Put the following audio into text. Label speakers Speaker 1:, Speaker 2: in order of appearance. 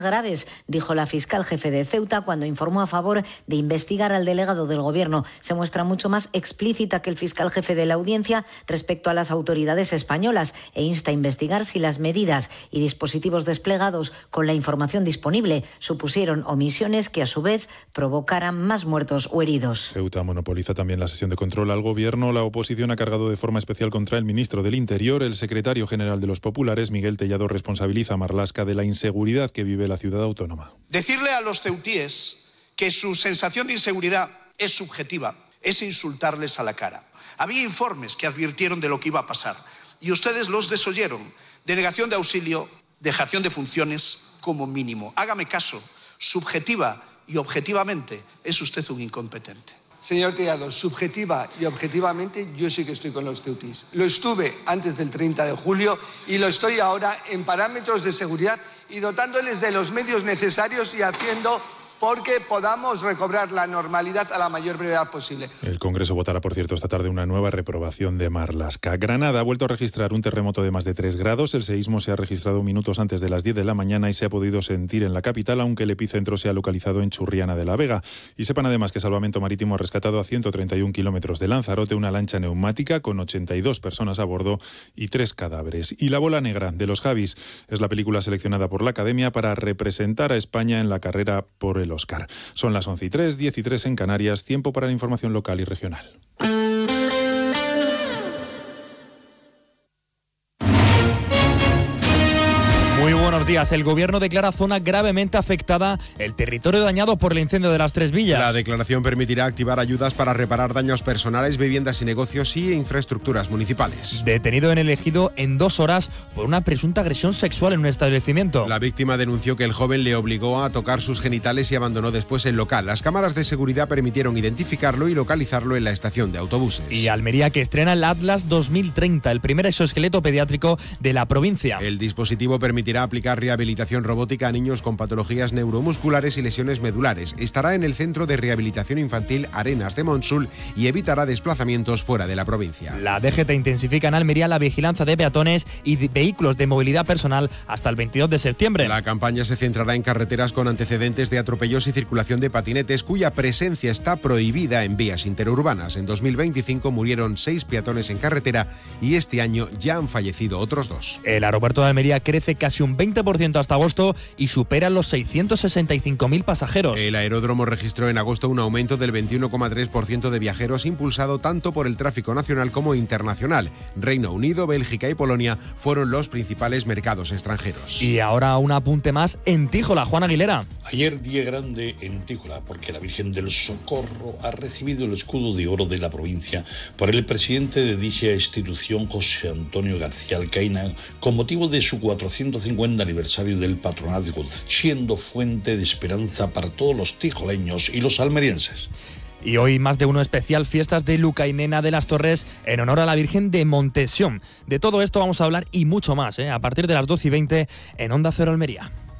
Speaker 1: graves, dijo la fiscal jefe de Ceuta cuando informó a favor de investigar al delegado del Gobierno. Se muestra mucho más explícita que el fiscal jefe de la Audiencia respecto a las autoridades españolas e insta a investigar si las medidas y dispositivos desplegados con la información disponible supusieron omisiones que a su vez provocaran más muertos o heridos.
Speaker 2: Ceuta monopoliza también la sesión de control al Gobierno. La oposición ha cargado de forma especial contra el ministro del Interior. El secretario general de los populares, Miguel Tellado, responsabiliza a Marlaska de la inseguridad que vive la ciudad autónoma.
Speaker 3: Decirle a los ceutíes que su sensación de inseguridad es subjetiva es insultarles a la cara. Había informes que advirtieron de lo que iba a pasar y ustedes los desoyeron. Denegación de auxilio, dejación de funciones como mínimo. Hágame caso, subjetiva y objetivamente es usted un incompetente.
Speaker 4: Señor Tellado, subjetiva y objetivamente yo sí que estoy con los ceutíes. Lo estuve antes del 30 de julio y lo estoy ahora en parámetros de seguridad y dotándoles de los medios necesarios y haciendo porque podamos recobrar la normalidad a la mayor brevedad posible.
Speaker 2: El Congreso votará, por cierto, esta tarde una nueva reprobación de Marlaska. Granada ha vuelto a registrar un terremoto de más de 3 grados. El seísmo se ha registrado minutos antes de las 10 de la mañana y se ha podido sentir en la capital, aunque el epicentro se ha localizado en Churriana de la Vega. Y sepan además que Salvamento Marítimo ha rescatado a 131 kilómetros de Lanzarote una lancha neumática con 82 personas a bordo y 3 cadáveres. Y La bola negra, de los Javis, es la película seleccionada por la Academia para representar a España en la carrera por el Oscar. Son las 11:03, 10:03 en Canarias, tiempo para la información local y regional.
Speaker 5: Muy buenos días. El Gobierno declara zona gravemente afectada el territorio dañado por el incendio de las Tres Villas.
Speaker 6: La declaración permitirá activar ayudas para reparar daños personales, viviendas y negocios y infraestructuras municipales.
Speaker 5: Detenido en el Ejido en 2 horas por una presunta agresión sexual en un establecimiento.
Speaker 6: La víctima denunció que el joven le obligó a tocar sus genitales y abandonó después el local. Las cámaras de seguridad permitieron identificarlo y localizarlo en la estación de autobuses.
Speaker 5: Y Almería, que estrena el Atlas 2030, el primer exoesqueleto pediátrico de la provincia.
Speaker 6: El dispositivo permitirá aplicar rehabilitación robótica a niños con patologías neuromusculares y lesiones medulares. Estará en el Centro de Rehabilitación Infantil Arenas de Monsul y evitará desplazamientos fuera de la provincia.
Speaker 5: La DGT intensifica en Almería la vigilancia de peatones y de vehículos de movilidad personal hasta el 22 de septiembre.
Speaker 6: La campaña se centrará en carreteras con antecedentes de atropellos y circulación de patinetes cuya presencia está prohibida en vías interurbanas. En 2025 murieron 6 peatones en carretera y este año ya han fallecido otros 2.
Speaker 5: El aeropuerto de Almería crece casi un 20% hasta agosto y supera los 665.000 pasajeros.
Speaker 6: El aeródromo registró en agosto un aumento del 21,3% de viajeros, impulsado tanto por el tráfico nacional como internacional. Reino Unido, Bélgica y Polonia fueron los principales mercados extranjeros.
Speaker 5: Y ahora un apunte más en Tíjola, Juan Aguilera.
Speaker 7: Ayer día grande en Tíjola, porque la Virgen del Socorro ha recibido el escudo de oro de la provincia por el presidente de dicha institución, José Antonio García Alcaina, con motivo de su 450 aniversario del patronazgo, siendo fuente de esperanza para todos los tijoleños y los almerienses.
Speaker 5: Y hoy más de uno especial, fiestas de Lucainena de las Torres en honor a la Virgen de Montesión. De todo esto vamos a hablar y mucho más, a partir de las 12:20 en Onda Cero Almería.